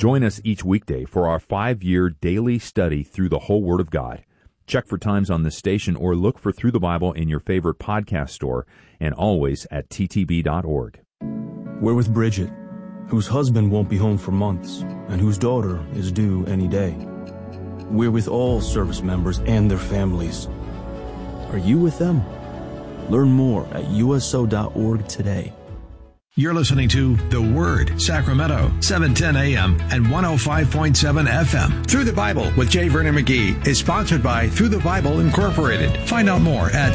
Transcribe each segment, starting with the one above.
Join us each weekday for our 5-year daily study through the whole Word of God. Check for times on this station or look for Through the Bible in your favorite podcast store and always at ttb.org. We're with Bridget, whose husband won't be home for months and whose daughter is due any day. We're with all service members and their families. Are you with them? Learn more at uso.org today. You're listening to The Word, Sacramento, 710 AM and 105.7 FM. Through the Bible with J. Vernon McGee is sponsored by Through the Bible Incorporated. Find out more at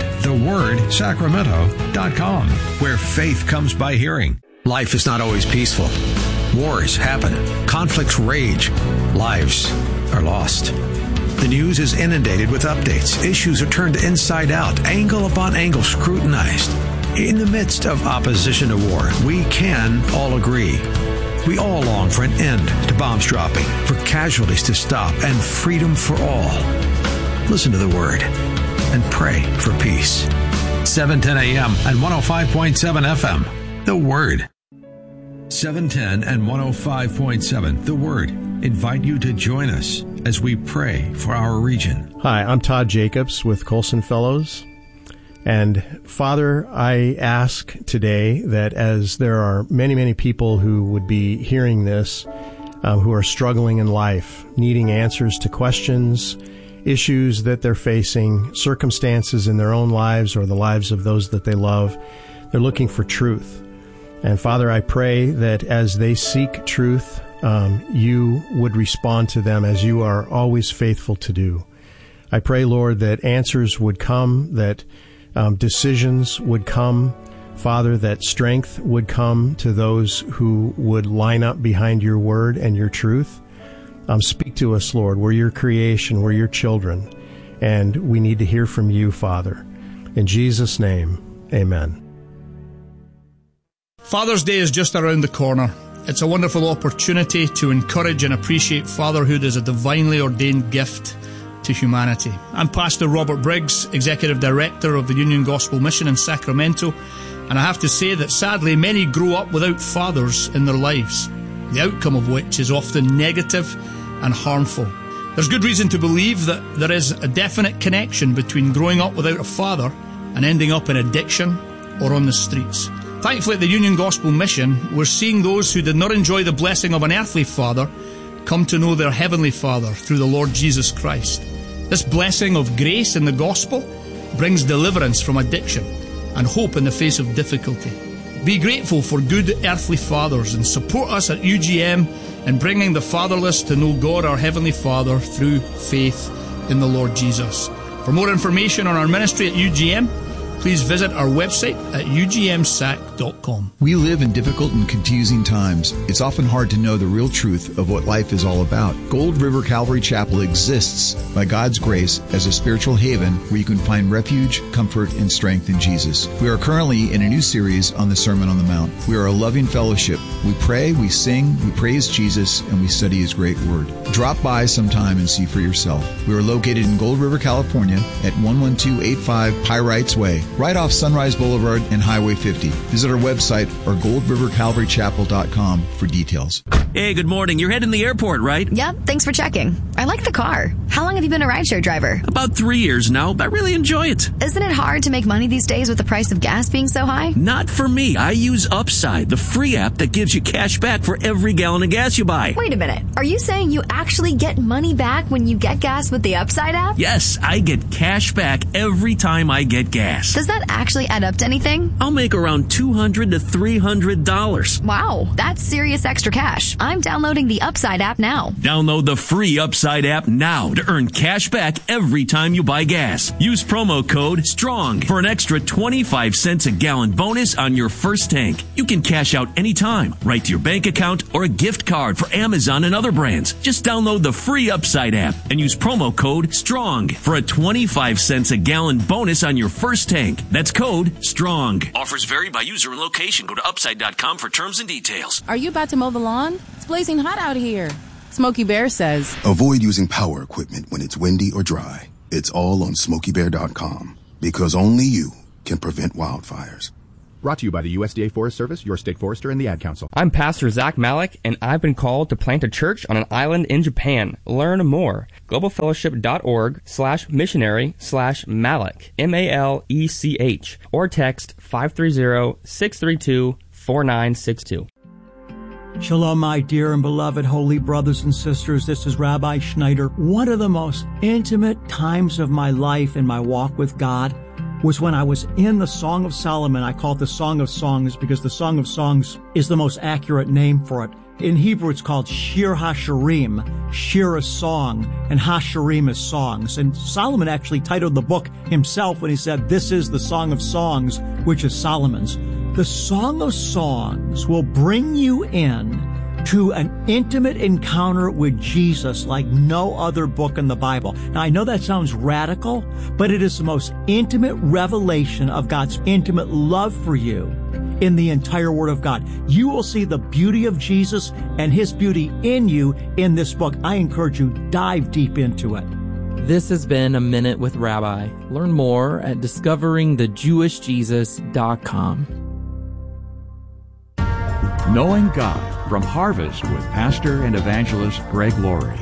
thewordsacramento.com, where faith comes by hearing. Life is not always peaceful. Wars happen. Conflicts rage. Lives are lost. The news is inundated with updates. Issues are turned inside out, angle upon angle scrutinized. In the midst of opposition to war, we can all agree. We all long for an end to bombs dropping, for casualties to stop, and freedom for all. Listen to the Word and pray for peace. 710 AM and 105.7 FM. The Word. 710 and 105.7. The Word. Invite you to join us as we pray for our region. Hi, I'm Todd Jacobs with Colson Fellows. And Father, I ask today that as there are many, many people who would be hearing this, who are struggling in life, needing answers to questions, issues that they're facing, circumstances in their own lives or the lives of those that they love, they're looking for truth. And Father, I pray that as they seek truth, you would respond to them as you are always faithful to do. I pray, Lord, that answers would come, that decisions would come, Father, that strength would come to those who would line up behind your word and your truth. Speak to us, Lord. We're your creation. We're your children. And we need to hear from you, Father. In Jesus' name, amen. Father's Day is just around the corner. It's a wonderful opportunity to encourage and appreciate fatherhood as a divinely ordained gift to humanity. I'm Pastor Robert Briggs, Executive Director of the Union Gospel Mission in Sacramento, and I have to say that sadly many grow up without fathers in their lives, the outcome of which is often negative and harmful. There's good reason to believe that there is a definite connection between growing up without a father and ending up in addiction or on the streets. Thankfully, at the Union Gospel Mission, we're seeing those who did not enjoy the blessing of an earthly father come to know their heavenly Father through the Lord Jesus Christ. This blessing of grace in the gospel brings deliverance from addiction and hope in the face of difficulty. Be grateful for good earthly fathers and support us at UGM in bringing the fatherless to know God, our Heavenly Father, through faith in the Lord Jesus. For more information on our ministry at UGM, please visit our website at ugmsac.com. We live in difficult and confusing times. It's often hard to know the real truth of what life is all about. Gold River Calvary Chapel exists by God's grace as a spiritual haven where you can find refuge, comfort, and strength in Jesus. We are currently in a new series on the Sermon on the Mount. We are a loving fellowship. We pray, we sing, we praise Jesus, and we study His great Word. Drop by sometime and see for yourself. We are located in Gold River, California at 11285 Pyrites Way, right off Sunrise Boulevard and Highway 50. Visit our website or goldrivercalvarychapel.com for details. Hey, good morning. You're heading to the airport, right? Yep, thanks for checking. I like the car. How long have you been a rideshare driver? About 3 years now, but I really enjoy it. Isn't it hard to make money these days with the price of gas being so high? Not for me. I use Upside, the free app that gives you cash back for every gallon of gas you buy. Wait a minute. Are you saying you actually get money back when you get gas with the Upside app? Yes, I get cash back every time I get gas. Does that actually add up to anything? I'll make around $200 to $300. Wow, that's serious extra cash. I'm downloading the Upside app now. Download the free Upside app now to earn cash back every time you buy gas. Use promo code STRONG for an extra 25 cents a gallon bonus on your first tank. You can cash out anytime, right to your bank account or a gift card for Amazon and other brands. Just download the free Upside app and use promo code STRONG for a 25 cents a gallon bonus on your first tank. That's code STRONG. Offers vary by user and location. Go to upside.com for terms and details. Are you about to mow the lawn? It's blazing hot out here. Smokey Bear says, avoid using power equipment when it's windy or dry. It's all on SmokeyBear.com because only you can prevent wildfires. Brought to you by the USDA Forest Service, your state forester, and the Ad Council. I'm Pastor Zach Malik, and I've been called to plant a church on an island in Japan. Learn more. globalfellowship.org/missionary/Malik, M-A-L-E-C-H, or text 530-632-4962. Shalom, my dear and beloved holy brothers and sisters. This is Rabbi Schneider. One of the most intimate times of my life in my walk with God was when I was in the Song of Solomon. I call it the Song of Songs because the Song of Songs is the most accurate name for it. In Hebrew, it's called Shir HaShirim. Shir is song, and HaShirim is songs. And Solomon actually titled the book himself when he said, "This is the Song of Songs," which is Solomon's. The Song of Songs will bring you in to an intimate encounter with Jesus like no other book in the Bible. Now, I know that sounds radical, but it is the most intimate revelation of God's intimate love for you in the entire Word of God. You will see the beauty of Jesus and His beauty in you in this book. I encourage you, dive deep into it. This has been A Minute with Rabbi. Learn more at discoveringthejewishjesus.com. Knowing God from Harvest with Pastor and Evangelist Greg Laurie.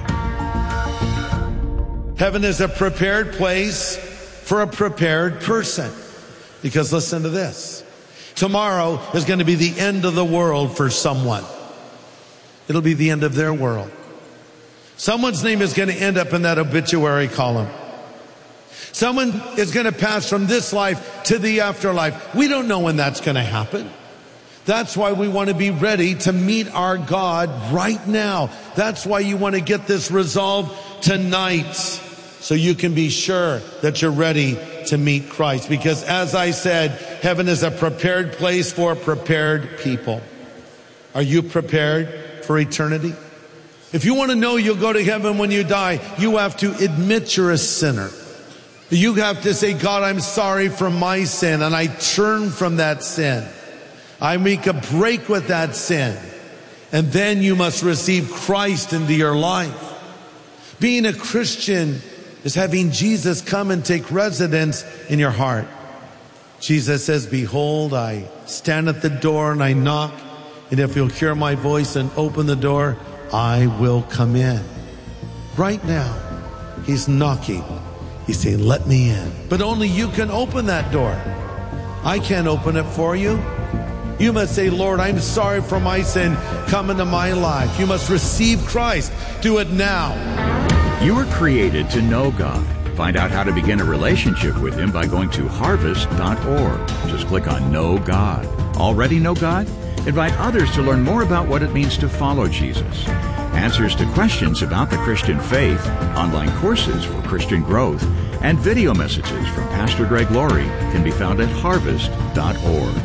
Heaven is a prepared place for a prepared person. Because listen to this. Tomorrow is going to be the end of the world for someone. It'll be the end of their world. Someone's name is going to end up in that obituary column. Someone is going to pass from this life to the afterlife. We don't know when that's going to happen. That's why we want to be ready to meet our God right now. That's why you want to get this resolved tonight, so you can be sure that you're ready to meet Christ. Because as I said, heaven is a prepared place for prepared people. Are you prepared for eternity? If you want to know you'll go to heaven when you die, you have to admit you're a sinner. You have to say, God, I'm sorry for my sin, and I turn from that sin. I make a break with that sin. And then you must receive Christ into your life. Being a Christian is having Jesus come and take residence in your heart. Jesus says, behold, I stand at the door and I knock. And if you'll hear my voice and open the door, I will come in. Right now, He's knocking. He's saying, let me in. But only you can open that door. I can't open it for you. You must say, Lord, I'm sorry for my sin. Come into my life. You must receive Christ. Do it now. You were created to know God. Find out how to begin a relationship with Him by going to harvest.org. Just click on Know God. Already know God? Invite others to learn more about what it means to follow Jesus. Answers to questions about the Christian faith, online courses for Christian growth, and video messages from Pastor Greg Laurie can be found at harvest.org.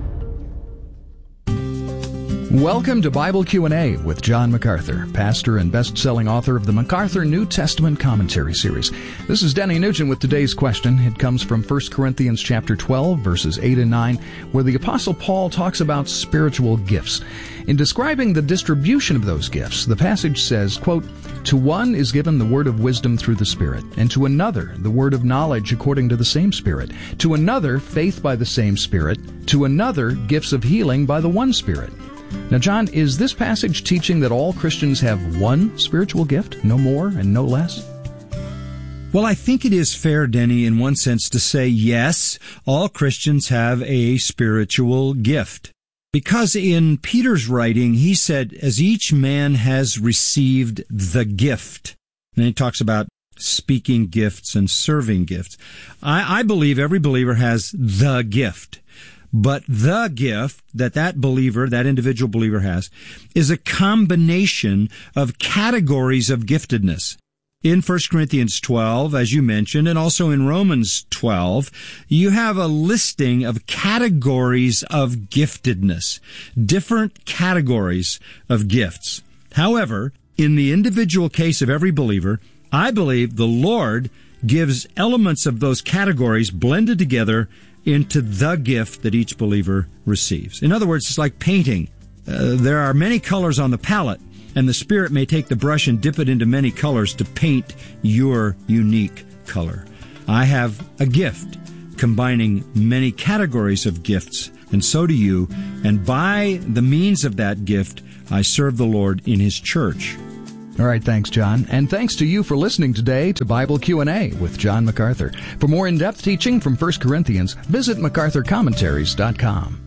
Welcome to Bible Q&A with John MacArthur, pastor and best-selling author of the MacArthur New Testament Commentary Series. This is Denny Nugent with today's question. It comes from 1 Corinthians chapter 12, verses 8 and 9, where the Apostle Paul talks about spiritual gifts. In describing the distribution of those gifts, the passage says, quote, "To one is given the word of wisdom through the Spirit, and to another the word of knowledge according to the same Spirit, to another faith by the same Spirit, to another gifts of healing by the one Spirit." Now, John, is this passage teaching that all Christians have one spiritual gift, no more and no less? Well, I think it is fair, Denny, in one sense to say, yes, all Christians have a spiritual gift. Because in Peter's writing, he said, as each man has received the gift. And he talks about speaking gifts and serving gifts. I believe every believer has the gift. But the gift that believer, that individual believer has, is a combination of categories of giftedness. In 1 Corinthians 12, as you mentioned, and also in Romans 12, you have a listing of categories of giftedness, different categories of gifts. However, in the individual case of every believer, I believe the Lord gives elements of those categories blended together into the gift that each believer receives. In other words, it's like painting. There are many colors on the palette, and the Spirit may take the brush and dip it into many colors to paint your unique color. I have a gift combining many categories of gifts and so do you, and by the means of that gift, I serve the Lord in His church. All right, thanks, John. And thanks to you for listening today to Bible Q&A with John MacArthur. For more in-depth teaching from 1 Corinthians, visit MacArthurCommentaries.com.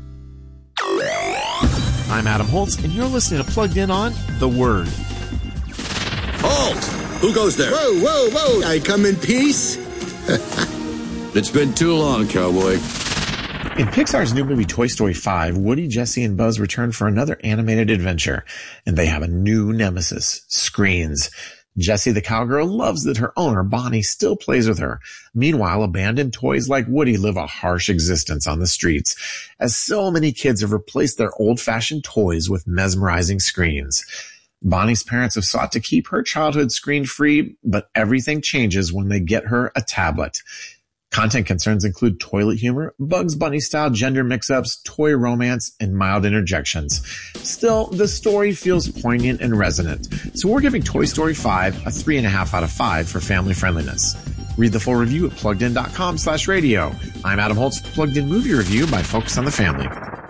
I'm Adam Holtz, and you're listening to Plugged In on The Word. Halt! Who goes there? Whoa, whoa, whoa! I come in peace? It's been too long, cowboy. In Pixar's new movie Toy Story 5, Woody, Jesse, and Buzz return for another animated adventure, and they have a new nemesis, Screens. Jessie the cowgirl loves that her owner, Bonnie, still plays with her. Meanwhile, abandoned toys like Woody live a harsh existence on the streets, as so many kids have replaced their old-fashioned toys with mesmerizing screens. Bonnie's parents have sought to keep her childhood screen-free, but everything changes when they get her a tablet. Content concerns include toilet humor, Bugs Bunny-style gender mix-ups, toy romance, and mild interjections. Still, the story feels poignant and resonant, so we're giving Toy Story 5 a 3.5 out of 5 for family friendliness. Read the full review at PluggedIn.com/radio. I'm Adam Holtz with Plugged In Movie Review by Focus on the Family.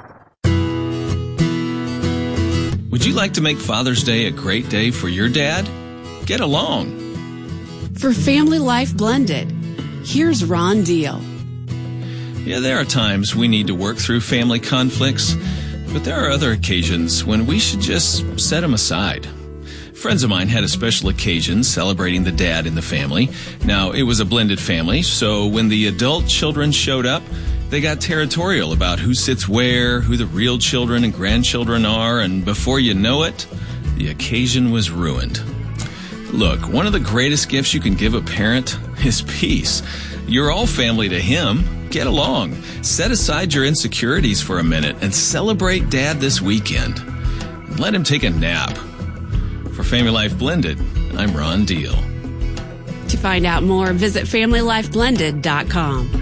Would you like to make Father's Day a great day for your dad? Get along. For Family Life Blended, here's Ron Deal. Yeah, there are times we need to work through family conflicts, but there are other occasions when we should just set them aside. Friends of mine had a special occasion celebrating the dad in the family. Now, it was a blended family, so when the adult children showed up, they got territorial about who sits where, who the real children and grandchildren are, and before you know it, the occasion was ruined. Look, one of the greatest gifts you can give a parent is peace. You're all family to him. Get along. Set aside your insecurities for a minute and celebrate Dad this weekend. Let him take a nap. For Family Life Blended, I'm Ron Deal. To find out more, visit FamilyLifeBlended.com.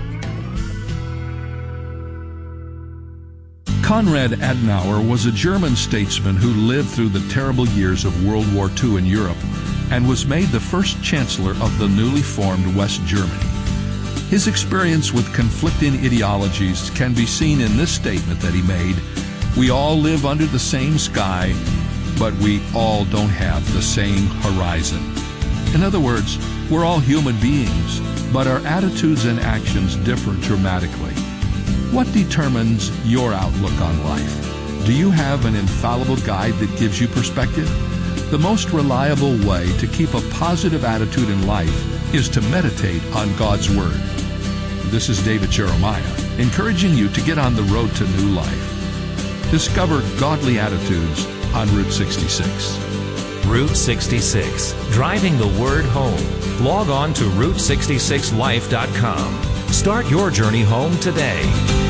Konrad Adenauer was a German statesman who lived through the terrible years of World War II in Europe and was made the first chancellor of the newly formed West Germany. His experience with conflicting ideologies can be seen in this statement that he made: "We all live under the same sky, but we all don't have the same horizon." In other words, we're all human beings, but our attitudes and actions differ dramatically. What determines your outlook on life? Do you have an infallible guide that gives you perspective? The most reliable way to keep a positive attitude in life is to meditate on God's Word. This is David Jeremiah, encouraging you to get on the road to new life. Discover godly attitudes on Route 66. Route 66, driving the Word home. Log on to Route66Life.com. Start your journey home today.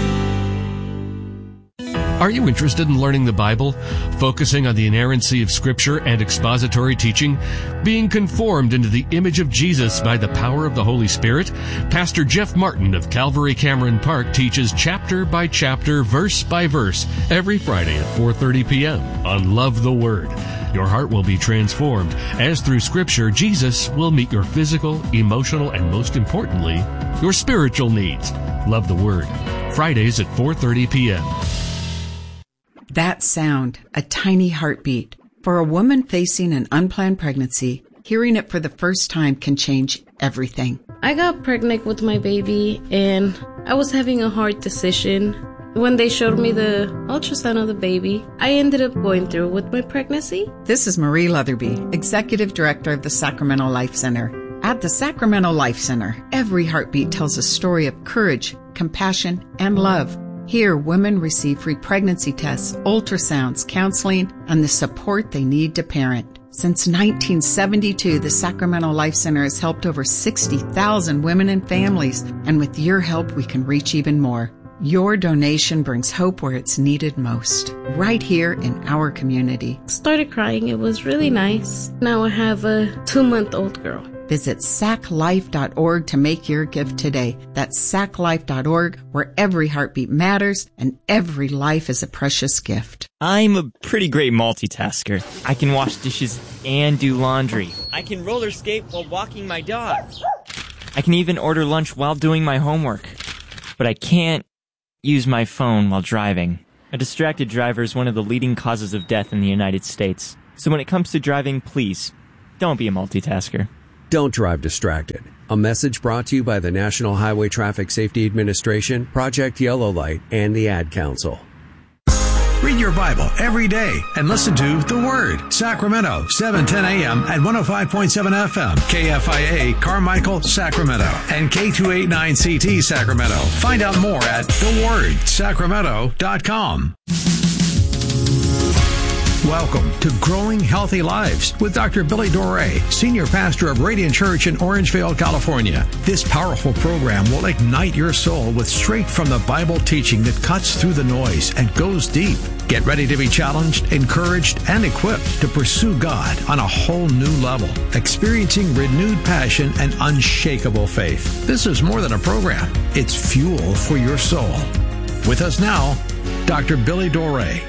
Are you interested in learning the Bible, focusing on the inerrancy of Scripture and expository teaching, being conformed into the image of Jesus by the power of the Holy Spirit? Pastor Jeff Martin of Calvary Cameron Park teaches chapter by chapter, verse by verse, every Friday at 4:30 p.m. on Love the Word. Your heart will be transformed as through Scripture, Jesus will meet your physical, emotional, and most importantly, your spiritual needs. Love the Word. Fridays at 4:30 p.m. That sound, a tiny heartbeat. For a woman facing an unplanned pregnancy, hearing it for the first time can change everything. I got pregnant with my baby and I was having a hard decision. When they showed me the ultrasound of the baby, I ended up going through with my pregnancy. This is Marie Leatherby, Executive Director of the Sacramento Life Center. At the Sacramento Life Center, every heartbeat tells a story of courage, compassion, and love. Here, women receive free pregnancy tests, ultrasounds, counseling, and the support they need to parent. Since 1972, the Sacramento Life Center has helped over 60,000 women and families, and with your help, we can reach even more. Your donation brings hope where it's needed most, right here in our community. Started crying. It was really nice. Now I have a 2-month-old girl. Visit saclife.org to make your gift today. That's saclife.org, where every heartbeat matters and every life is a precious gift. I'm a pretty great multitasker. I can wash dishes and do laundry. I can roller skate while walking my dog. I can even order lunch while doing my homework. But I can't use my phone while driving. A distracted driver is one of the leading causes of death in the United States. So when it comes to driving, please, don't be a multitasker. Don't drive distracted. A message brought to you by the National Highway Traffic Safety Administration, Project Yellow Light, and the Ad Council. Read your Bible every day and listen to The Word. Sacramento, 7:10 a.m. at 105.7 FM. KFIA, Carmichael, Sacramento. And K289CT, Sacramento. Find out more at thewordsacramento.com. Welcome to Growing Healthy Lives with Dr. Billy Doré, Senior Pastor of Radiant Church in Orangevale, California. This powerful program will ignite your soul with straight from the Bible teaching that cuts through the noise and goes deep. Get ready to be challenged, encouraged, and equipped to pursue God on a whole new level, experiencing renewed passion and unshakable faith. This is more than a program. It's fuel for your soul. With us now, Dr. Billy Doré.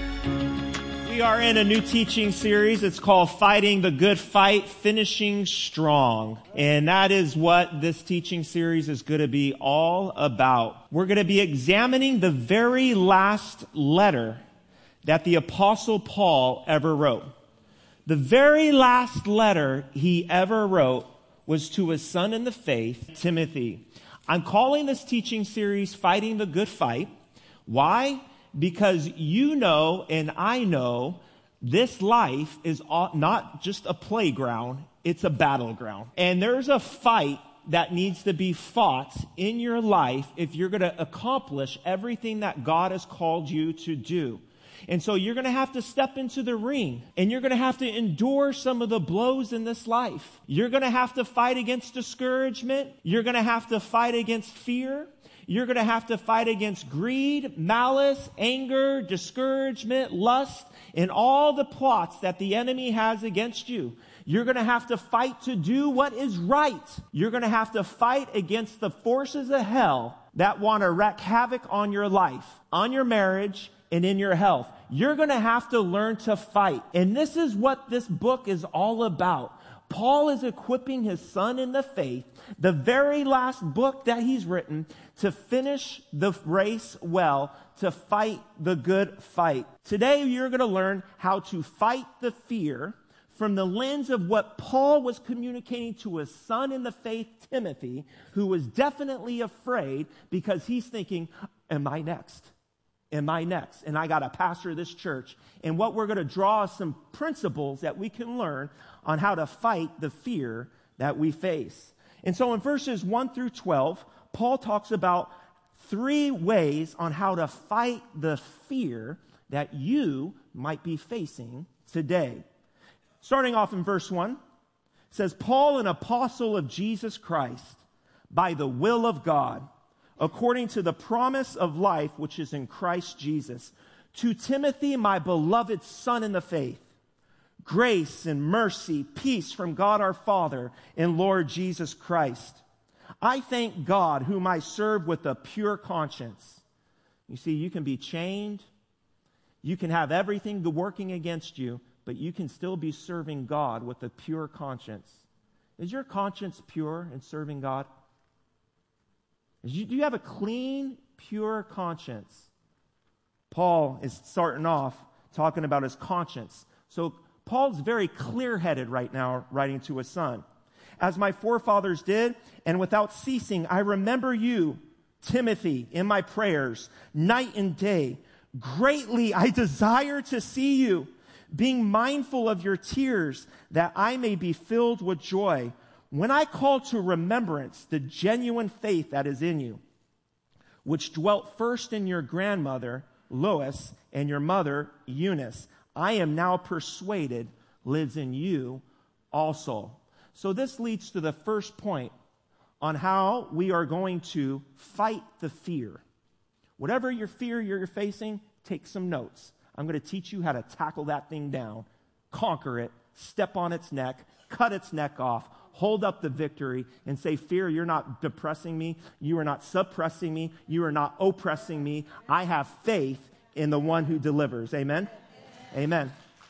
We are in a new teaching series. It's called Fighting the Good Fight, Finishing Strong. And that is what this teaching series is going to be all about. We're going to be examining the very last letter that the Apostle Paul ever wrote. The very last letter he ever wrote was to his son in the faith, Timothy. I'm calling this teaching series Fighting the Good Fight. Why? Because you know and I know this life is not just a playground, it's a battleground. And there's a fight that needs to be fought in your life if you're going to accomplish everything that God has called you to do. And so you're going to have to step into the ring, and you're going to have to endure some of the blows in this life. You're going to have to fight against discouragement. You're going to have to fight against fear. You're going to have to fight against greed, malice, anger, discouragement, lust, and all the plots that the enemy has against you. You're going to have to fight to do what is right. You're going to have to fight against the forces of hell that want to wreak havoc on your life, on your marriage, and in your health. You're going to have to learn to fight. And this is what this book is all about. Paul is equipping his son in the faith, the very last book that he's written, to finish the race well, to fight the good fight. Today, you're going to learn how to fight the fear from the lens of what Paul was communicating to his son in the faith, Timothy, who was definitely afraid because he's thinking, am I next? Am I next? And I got to pastor this church. And what we're going to draw some principles that we can learn on how to fight the fear that we face. And so in verses 1 through 12, Paul talks about 3 ways on how to fight the fear that you might be facing today. Starting off in verse 1, it says, Paul, an apostle of Jesus Christ, by the will of God, according to the promise of life which is in Christ Jesus, to Timothy, my beloved son in the faith, grace and mercy, peace from God our Father and Lord Jesus Christ. I thank God, whom I serve with a pure conscience. You see, you can be chained. You can have everything working against you, but you can still be serving God with a pure conscience. Is your conscience pure in serving God? Do you have a clean, pure conscience? Paul is starting off talking about his conscience. So Paul's very clear-headed right now, writing to his son. As my forefathers did, and without ceasing, I remember you, Timothy, in my prayers, night and day. Greatly I desire to see you, being mindful of your tears, that I may be filled with joy. When I call to remembrance the genuine faith that is in you, which dwelt first in your grandmother, Lois, and your mother, Eunice, I am now persuaded lives in you also. So this leads to the first point on how we are going to fight the fear. Whatever your fear you're facing, take some notes. I'm going to teach you how to tackle that thing down, conquer it, step on its neck, cut its neck off, hold up the victory, and say, fear, you're not depressing me. You are not suppressing me. You are not oppressing me. I have faith in the one who delivers. Amen? Amen.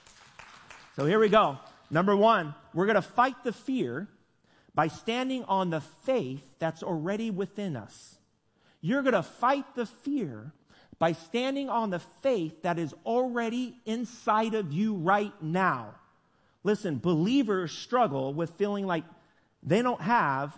So here we go. Number 1, we're going to fight the fear by standing on the faith that's already within us. You're going to fight the fear by standing on the faith that is already inside of you right now. Listen, believers struggle with feeling like they don't have